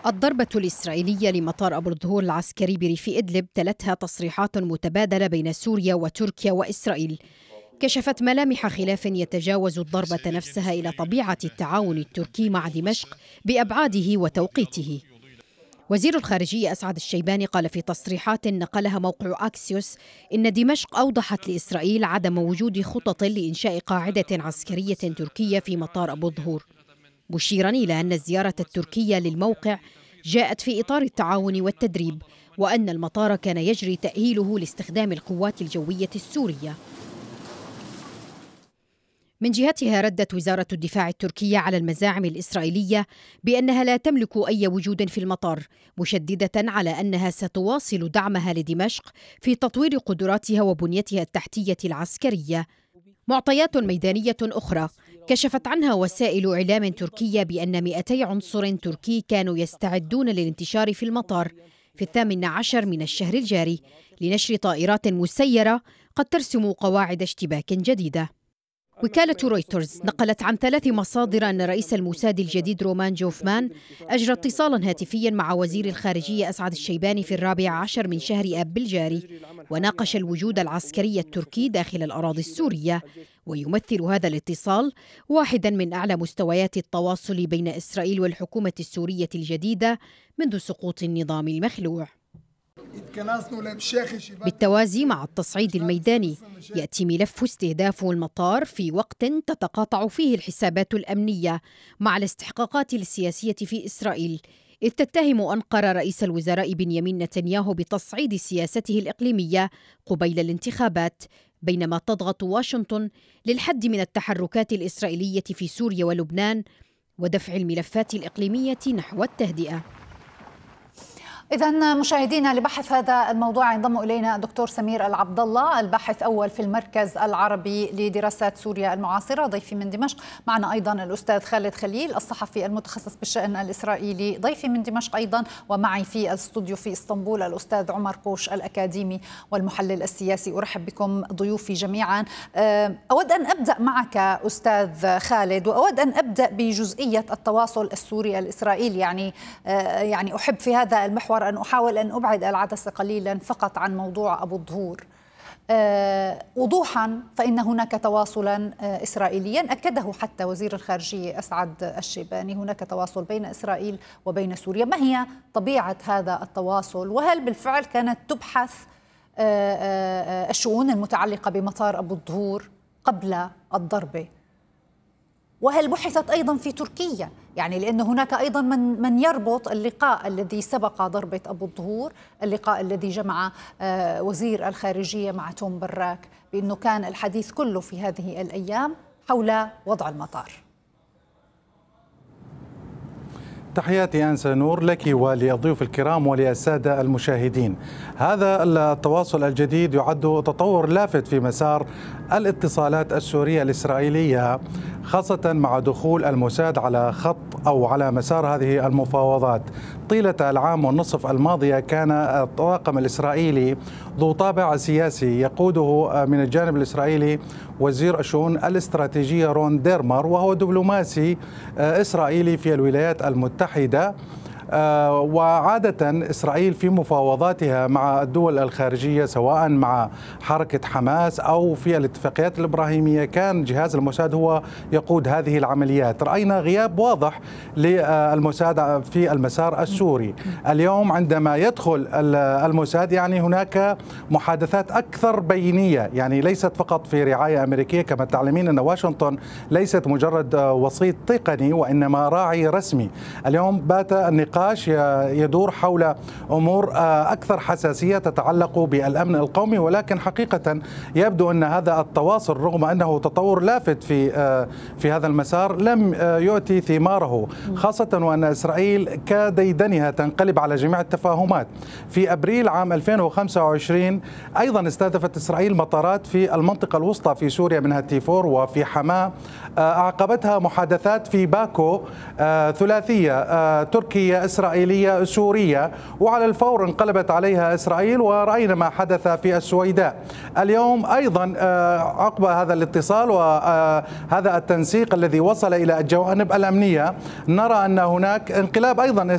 الضربة الإسرائيلية لمطار أبو الظهور العسكري بريف إدلب تلتها تصريحات متبادلة بين سوريا وتركيا وإسرائيل كشفت ملامح خلاف يتجاوز الضربة نفسها إلى طبيعة التعاون التركي مع دمشق بأبعاده وتوقيته. وزير الخارجية أسعد الشيباني قال في تصريحات نقلها موقع أكسيوس إن دمشق أوضحت لإسرائيل عدم وجود خطط لإنشاء قاعدة عسكرية تركية في مطار أبو الظهور، مشيرا إلى أن الزيارة التركية للموقع جاءت في إطار التعاون والتدريب، وأن المطار كان يجري تأهيله لاستخدام القوات الجوية السورية. من جهتها ردت وزارة الدفاع التركية على المزاعم الإسرائيلية بأنها لا تملك أي وجود في المطار، مشددة على أنها ستواصل دعمها لدمشق في تطوير قدراتها وبنيتها التحتية العسكرية. معطيات ميدانية أخرى كشفت عنها وسائل إعلام تركية بأن 200 عنصر تركي كانوا يستعدون للانتشار في المطار في 18 من الشهر الجاري لنشر طائرات مسيرة قد ترسم قواعد اشتباك جديدة. وكالة رويترز نقلت عن 3 مصادر أن رئيس الموساد الجديد رومان جوفمان أجرى اتصالا هاتفيا مع وزير الخارجية أسعد الشيباني في 14 من شهر آب الجاري، وناقش الوجود العسكري التركي داخل الأراضي السورية. ويمثل هذا الاتصال واحدا من أعلى مستويات التواصل بين إسرائيل والحكومة السورية الجديدة منذ سقوط النظام المخلوع. بالتوازي مع التصعيد الميداني يأتي ملف استهداف المطار في وقت تتقاطع فيه الحسابات الأمنية مع الاستحقاقات السياسية في إسرائيل، إذ تتهم أنقرة رئيس الوزراء بنيامين نتنياهو بتصعيد سياسته الإقليمية قبيل الانتخابات، بينما تضغط واشنطن للحد من التحركات الإسرائيلية في سوريا ولبنان ودفع الملفات الإقليمية نحو التهدئة. إذن مشاهدينا، لبحث هذا الموضوع ينضم إلينا الدكتور سمير العبد الله، الباحث أول في المركز العربي لدراسات سوريا المعاصرة، ضيفي من دمشق. معنا أيضا الأستاذ خالد خليل الصحفي المتخصص بالشأن الإسرائيلي، ضيفي من دمشق أيضا. ومعي في الاستوديو في اسطنبول الأستاذ عمر قوش الأكاديمي والمحلل السياسي. أرحب بكم ضيوفي جميعا. أود أن أبدأ معك أستاذ خالد، وأود أن أبدأ بجزئية التواصل السوري الإسرائيلي. يعني أحب في هذا المحور أن أحاول أن أبعد العدسة قليلا فقط عن موضوع أبو الظهور. وضوحا فإن هناك تواصلا إسرائيليا أكده حتى وزير الخارجية أسعد الشيباني، هناك تواصل بين إسرائيل وبين سوريا. ما هي طبيعة هذا التواصل؟ وهل بالفعل كانت تبحث الشؤون المتعلقة بمطار أبو الظهور قبل الضربة؟ وهل بحثت أيضا في تركيا؟ يعني لأن هناك أيضا من يربط اللقاء الذي سبق ضربة أبو الظهور، اللقاء الذي جمع وزير الخارجية مع توم براك، بأنه كان الحديث كله في هذه الأيام حول وضع المطار. تحياتي أنسة نور لك وللضيوف الكرام وللسادة المشاهدين. هذا التواصل الجديد يعد تطور لافت في مسار الاتصالات السورية الإسرائيلية، خاصة مع دخول الموساد على خط أو على مسار هذه المفاوضات. طيلة العام والنصف الماضية كان الطاقم الإسرائيلي ذو طابع سياسي يقوده من الجانب الإسرائيلي وزير الشؤون الاستراتيجية رون ديرمر، وهو دبلوماسي إسرائيلي في الولايات المتحدة. وعادة إسرائيل في مفاوضاتها مع الدول الخارجية سواء مع حركة حماس أو في الاتفاقيات الإبراهيمية كان جهاز الموساد هو يقود هذه العمليات. رأينا غياب واضح للموساد في المسار السوري. اليوم عندما يدخل الموساد يعني هناك محادثات أكثر بينية، يعني ليست فقط في رعاية أمريكية. كما تعلمين أن واشنطن ليست مجرد وسيط تقني وإنما راعي رسمي. اليوم بات النقاش يدور حول أمور أكثر حساسية تتعلق بالأمن القومي، ولكن حقيقة يبدو أن هذا التواصل رغم أنه تطور لافت في هذا المسار لم يؤتي ثماره، خاصة وأن إسرائيل كديدنها تنقلب على جميع التفاهمات. في أبريل عام 2025 أيضا استهدفت إسرائيل مطارات في المنطقة الوسطى في سوريا منها تيفور وفي حماة. أعقبتها محادثات في باكو ثلاثية تركية إسرائيلية سورية، وعلى الفور انقلبت عليها إسرائيل، ورأينا ما حدث في السويداء. اليوم أيضا عقب هذا الاتصال وهذا التنسيق الذي وصل إلى الجوانب الأمنية نرى أن هناك انقلاب أيضا